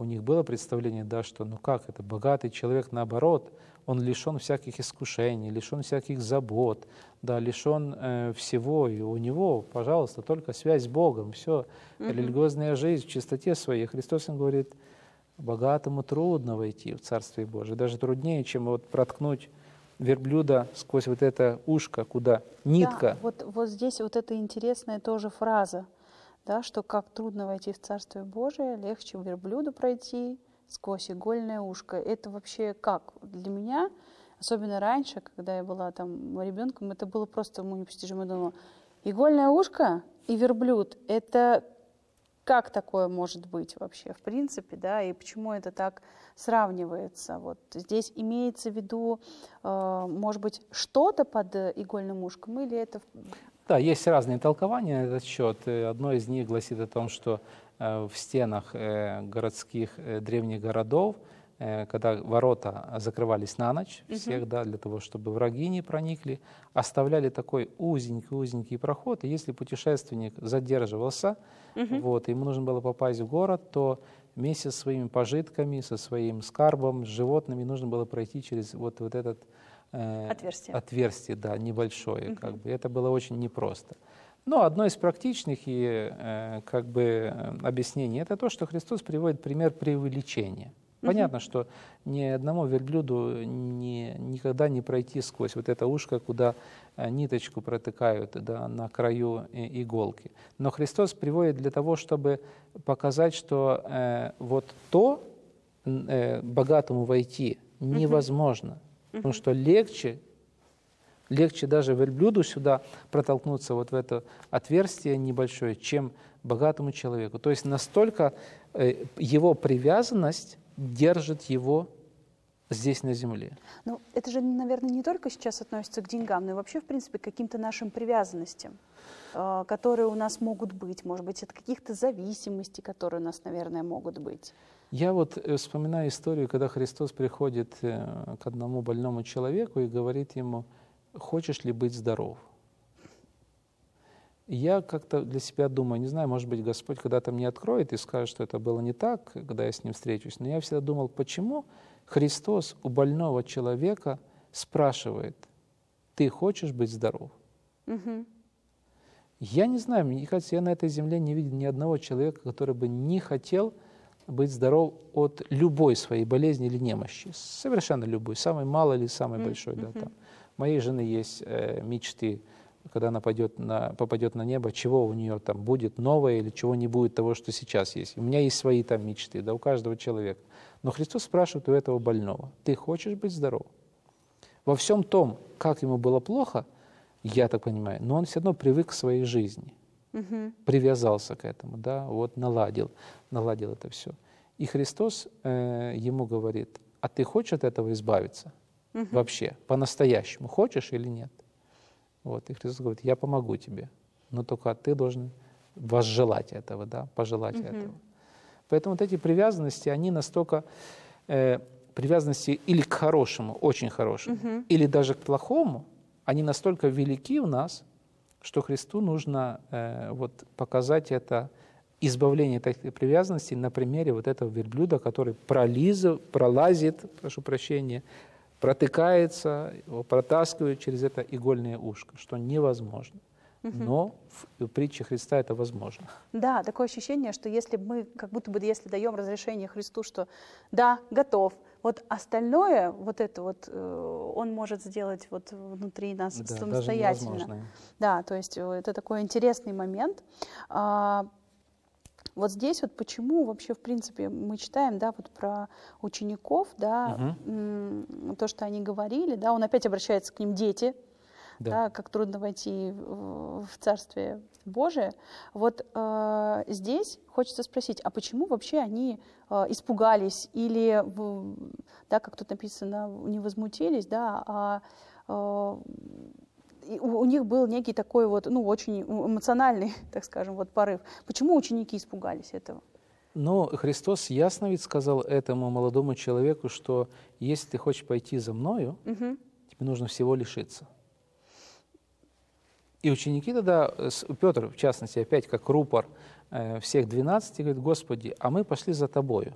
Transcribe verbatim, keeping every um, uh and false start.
них было представление, да, что ну как это, богатый человек, наоборот, он лишен всяких искушений, лишен всяких забот, да, лишен э, всего, и у него, пожалуйста, только связь с Богом, все, Мгм. религиозная жизнь в чистоте своей. Христос им говорит, богатому трудно войти в Царствие Божие, даже труднее, чем вот проткнуть верблюда сквозь вот это ушко, куда нитка. Да, вот, вот здесь вот эта интересная тоже фраза, да, что как трудно войти в Царствие Божие, легче верблюду пройти сквозь игольное ушко. Это вообще как? Для меня, особенно раньше, когда я была там ребенком, это было просто ему непостижимо. Я думала, игольное ушко и верблюд, это как такое может быть вообще в принципе, да, и почему это так сравнивается? Вот здесь имеется в виду, э, может быть, что-то под игольным ушком, или это... Да, есть разные толкования на этот счет. Э, Одно из них гласит о том, что э, в стенах э, городских э, древних городов, э, когда ворота закрывались на ночь всех, да, для того, чтобы враги не проникли, оставляли такой узенький-узенький проход, и если путешественник задерживался, вот, ему нужно было попасть в город, то вместе со своими пожитками, со своим скарбом, с животными нужно было пройти через вот, вот этот э, Отверстие. отверстие, да, небольшое, как бы. Это было очень непросто. Но одно из практичных и э, как бы э, объяснений это то, что Христос приводит пример преувеличения. Понятно, что ни одному верблюду не, никогда не пройти сквозь вот это ушко, куда э, ниточку протыкают, да, на краю и- иголки. Но Христос приводит для того, чтобы показать, что э, вот то э, богатому войти невозможно, потому что легче, легче даже верблюду сюда протолкнуться вот в это отверстие небольшое, чем богатому человеку. То есть настолько э, его привязанность держит его здесь на земле. Ну, это же, наверное, не только сейчас относится к деньгам, но и вообще, в принципе, к каким-то нашим привязанностям, э, которые у нас могут быть, может быть, от каких-то зависимостей, которые у нас, наверное, могут быть. Я вот э, вспоминаю историю, когда Христос приходит э, к одному больному человеку и говорит ему, хочешь ли быть здоров? И я как-то для себя думаю, не знаю, может быть, Господь когда-то мне откроет и скажет, что это было не так, когда я с Ним встречусь, но я всегда думал, почему Христос у больного человека спрашивает, ты хочешь быть здоров? Мгм. Я не знаю, мне кажется, я на этой земле не видел ни одного человека, который бы не хотел быть здоров от любой своей болезни или немощи, совершенно любой, самой малой или самой большой. Да, там. У моей жены есть э, мечты, когда она пойдет на, попадет на небо, чего у нее там будет новое или чего не будет того, что сейчас есть. У меня есть свои там мечты, да, у каждого человека. Но Христос спрашивает у этого больного, ты хочешь быть здоров? Во всем том, как ему было плохо, я так понимаю, но он все равно привык к своей жизни, Мгм. привязался к этому, да, вот наладил, наладил это все. И Христос э, ему говорит, а ты хочешь от этого избавиться? Вообще, по-настоящему, хочешь или нет? Вот, и Христос говорит, я помогу тебе, но только ты должен возжелать этого, да, пожелать этого. Поэтому вот эти привязанности, они настолько, э, привязанности или к хорошему, очень хорошему, или даже к плохому, они настолько велики в нас, что Христу нужно э, вот, показать это избавление от этих привязанностей на примере вот этого верблюда, который пролиза, пролазит, прошу прощения, протыкается, его протаскивают через это игольное ушко, что невозможно. Но в притче Христа это возможно. Да, такое ощущение, что если мы, как будто бы, если даем разрешение Христу, что да, готов, вот остальное, вот это вот, э, Он может сделать вот внутри нас Да, даже самостоятельно. невозможное. Да, то есть э, это такой интересный момент. А, вот здесь вот почему вообще, в принципе, мы читаем, да, вот про учеников, да, м, то, что они говорили, да, Он опять обращается к ним, дети, Да. да, как трудно войти в в Царствие Божие. Вот э, здесь хочется спросить, а почему вообще они э, испугались или, в- да, как тут написано, не возмутились, да, а э, и у, у них был некий такой вот, ну, очень эмоциональный, так скажем, вот порыв. Почему ученики испугались этого? Но Христос ясно ведь сказал этому молодому человеку, что если ты хочешь пойти за мною, Мгм. тебе нужно всего лишиться. И ученики тогда, с- Петр, в частности, опять как рупор э, всех двенадцати, говорит, Господи, а мы пошли за Тобою.